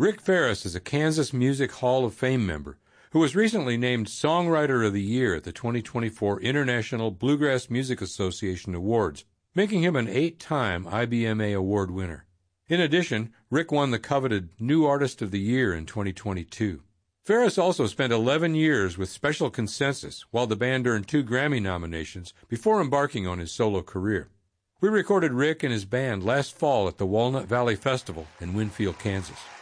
Rick Ferris is a Kansas Music Hall of Fame member who was recently named Songwriter of the Year at the 2024 International Bluegrass Music Association Awards, making him an 8-time IBMA award winner. In addition, Rick won the coveted New Artist of the Year in 2022. Ferris also spent 11 years with Special Consensus, while the band earned 2 Grammy nominations before embarking on his solo career. We recorded Rick and his band last fall at the Walnut Valley Festival in Winfield, Kansas.